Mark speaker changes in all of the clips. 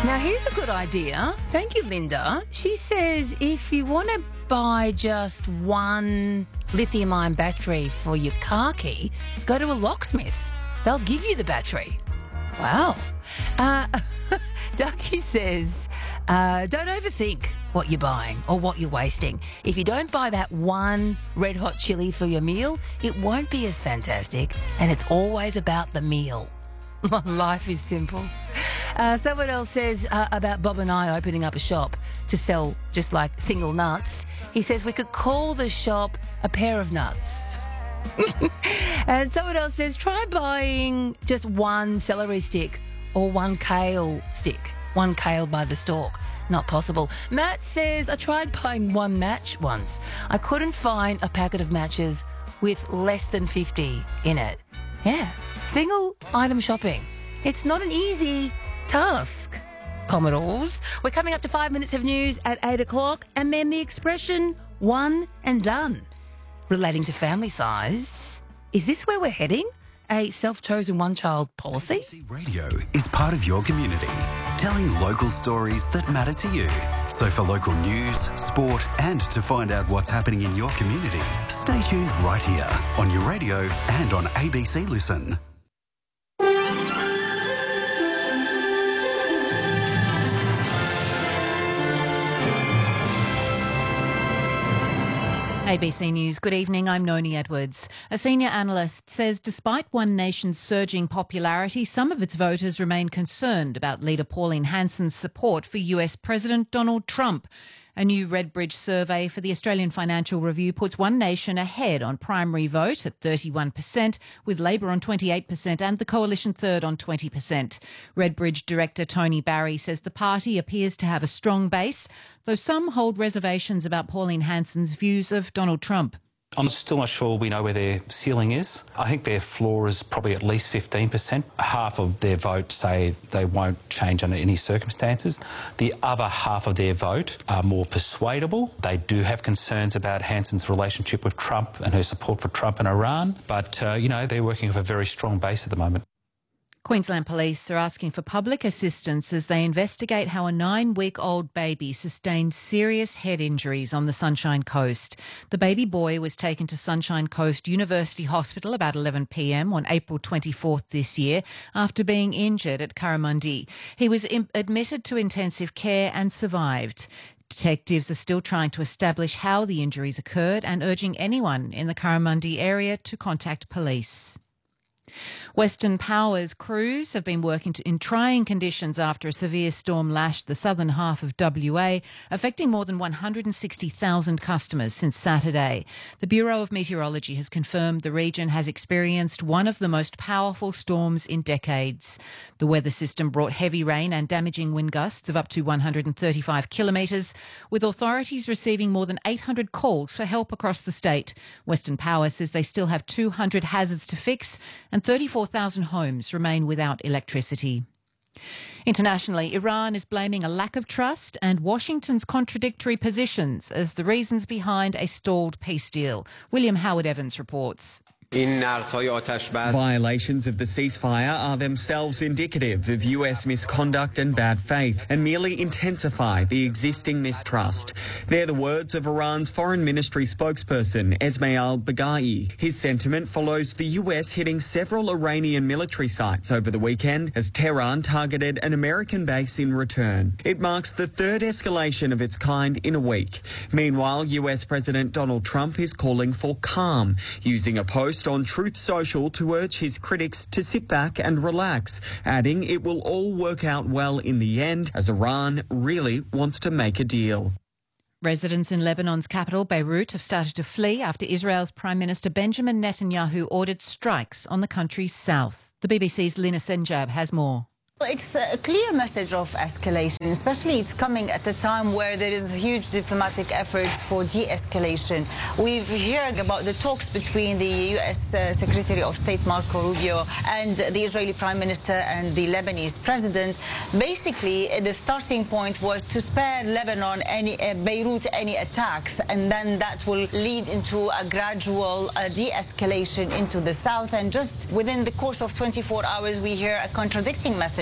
Speaker 1: Now, here's a good idea. Thank you, Linda. She says if you want to buy just one lithium-ion battery for your car key, go to a locksmith. They'll give you the battery. Wow. Ducky says, don't overthink what you're buying or what you're wasting. If you don't buy that one red hot chili for your meal, it won't be as fantastic, and it's always about the meal. Life is simple. Someone else says about Bob and I opening up a shop to sell just like single nuts. He says we could call the shop a pair of nuts. And someone else says try buying just one celery stick or one kale stick. One kale by the stalk. Not possible. Matt says I tried buying one match once. I couldn't find a packet of matches with less than 50 in it. Yeah. Single item shopping. It's not an easy task, Commodores. We're coming up to 5 minutes of news at 8 o'clock, and then the expression one and done. Relating to family size, is this where we're heading? A self-chosen one-child policy?
Speaker 2: ABC Radio is part of your community, telling local stories that matter to you. So for local news, sport, and to find out what's happening in your community, stay tuned right here on your radio and on ABC Listen.
Speaker 3: ABC News. Good evening, I'm Noni Edwards. A senior analyst says despite One Nation's surging popularity, some of its voters remain concerned about leader Pauline Hanson's support for US President Donald Trump. A new Redbridge survey for the Australian Financial Review puts One Nation ahead on primary vote at 31%, with Labor on 28% and the Coalition third on 20%. Redbridge director Tony Barry says the party appears to have a strong base, though some hold reservations about Pauline Hanson's views of Donald Trump.
Speaker 4: I'm still not sure we know where their ceiling is. I think their floor is probably at least 15%. Half of their vote say they won't change under any circumstances. The other half of their vote are more persuadable. They do have concerns about Hanson's relationship with Trump and her support for Trump and Iran. But, they're working with a very strong base at the moment.
Speaker 3: Queensland Police are asking for public assistance as they investigate how a 9-week-old baby sustained serious head injuries on the Sunshine Coast. The baby boy was taken to Sunshine Coast University Hospital about 11 p.m. on April 24th this year after being injured at Currimundi. He was admitted to intensive care and survived. Detectives are still trying to establish how the injuries occurred and urging anyone in the Currimundi area to contact police. Western Power's crews have been working in trying conditions after a severe storm lashed the southern half of WA, affecting more than 160,000 customers since Saturday. The Bureau of Meteorology has confirmed the region has experienced one of the most powerful storms in decades. The weather system brought heavy rain and damaging wind gusts of up to 135 kilometres, with authorities receiving more than 800 calls for help across the state. Western Power says they still have 200 hazards to fix and 34,000 homes remain without electricity. Internationally, Iran is blaming a lack of trust and Washington's contradictory positions as the reasons behind a stalled peace deal. William Howard Evans reports.
Speaker 5: Violations of the ceasefire are themselves indicative of US misconduct and bad faith and merely intensify the existing mistrust. They're the words of Iran's foreign ministry spokesperson, Esmail Baghaei. His sentiment follows the US hitting several Iranian military sites over the weekend as Tehran targeted an American base in return. It marks the third escalation of its kind in a week. Meanwhile, US President Donald Trump is calling for calm, using a post on Truth Social to urge his critics to sit back and relax, adding it will all work out well in the end as Iran really wants to make a deal.
Speaker 3: Residents in Lebanon's capital, Beirut, have started to flee after Israel's Prime Minister Benjamin Netanyahu ordered strikes on the country's south. The BBC's Lina Senjab has more.
Speaker 6: It's a clear message of escalation, especially it's coming at a time where there is huge diplomatic efforts for de-escalation. We've heard about the talks between the U.S. Secretary of State Marco Rubio and the Israeli Prime Minister and the Lebanese President. Basically, the starting point was to spare Lebanon, Beirut, any attacks, and then that will lead into a gradual de-escalation into the south. And just within the course of 24 hours, we hear a contradicting message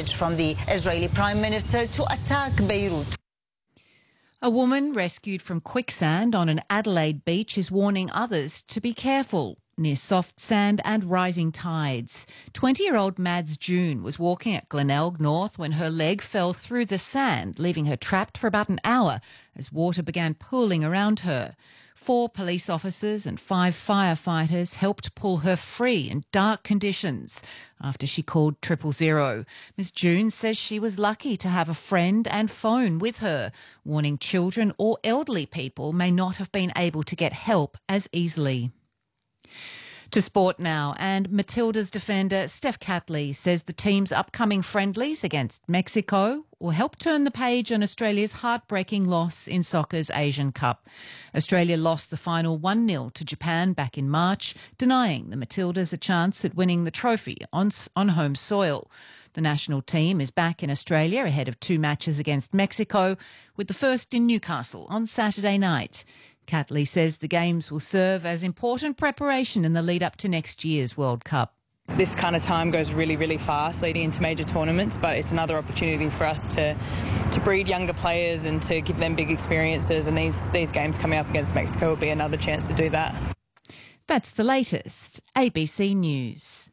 Speaker 6: message from the Israeli Prime Minister to attack Beirut.
Speaker 3: A woman rescued from quicksand on an Adelaide beach is warning others to be careful near soft sand and rising tides. 20-year-old Mads June was walking at Glenelg North when her leg fell through the sand, leaving her trapped for about an hour as water began pooling around her. 4 police officers and 5 firefighters helped pull her free in dark conditions after she called 000. Ms. June says she was lucky to have a friend and phone with her, warning children or elderly people may not have been able to get help as easily. To sport now, and Matilda's defender Steph Catley says the team's upcoming friendlies against Mexico will help turn the page on Australia's heartbreaking loss in soccer's Asian Cup. Australia lost the final 1-0 to Japan back in March, denying the Matildas a chance at winning the trophy on home soil. The national team is back in Australia ahead of 2 matches against Mexico, with the first in Newcastle on Saturday night. Catley says the games will serve as important preparation in the lead up to next year's World Cup.
Speaker 7: This kind of time goes really, really fast leading into major tournaments, but it's another opportunity for us to breed younger players and to give them big experiences, and these games coming up against Mexico will be another chance to do that.
Speaker 3: That's the latest. ABC News.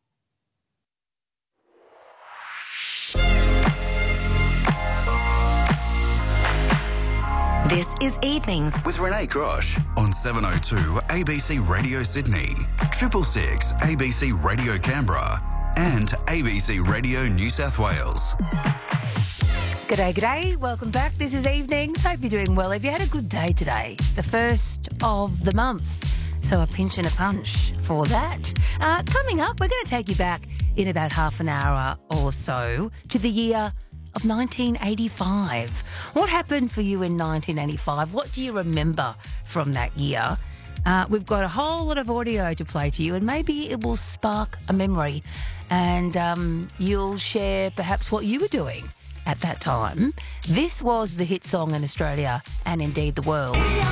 Speaker 8: This is Evenings
Speaker 2: with Renee Grosh on 702 ABC Radio Sydney, 666 ABC Radio Canberra and ABC Radio New South Wales.
Speaker 1: G'day. Welcome back. This is Evenings. Hope you're doing well. Have you had a good day today? The first of the month. So a pinch and a punch for that. Coming up, we're going to take you back in about half an hour or so to the year of 1985. What happened for you in 1985? What do you remember from that year? We've got a whole lot of audio to play to you, and maybe it will spark a memory, and you'll share perhaps what you were doing at that time. This was the hit song in Australia and indeed the world.